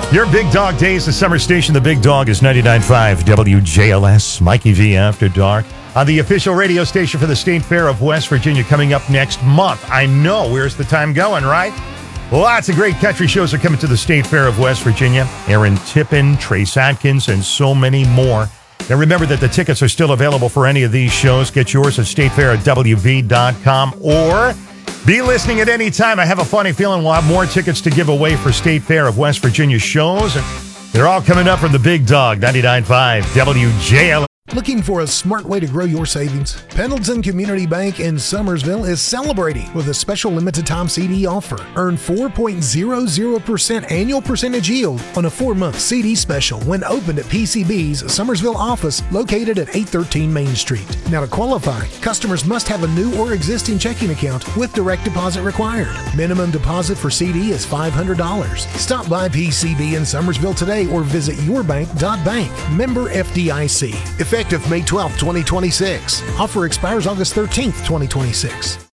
Your Big Dog Days, the summer station. The Big Dog is 99.5 WJLS, Mikey V After Dark. On the official radio station for the State Fair of West Virginia coming up next month. I know, where's the time going, right? Lots of great country shows are coming to the State Fair of West Virginia. Aaron Tippin, Trace Atkins, and so many more. Now remember that the tickets are still available for any of these shows. Get yours at statefair@wv.com or be listening at any time. I have a funny feeling we'll have more tickets to give away for State Fair of West Virginia shows. They're all coming up from the Big Dog, 99.5 WJL. Looking for a smart way to grow your savings? Pendleton Community Bank in Summersville is celebrating with a special limited time CD offer. Earn 4.00% annual percentage yield on a 4-month CD special when opened at PCB's Summersville office located at 813 Main Street. Now to qualify, customers must have a new or existing checking account with direct deposit required. Minimum deposit for CD is $500. Stop by PCB in Summersville today or visit yourbank.bank. Member FDIC. Effective May 12, 2026. Offer expires August 13th, 2026.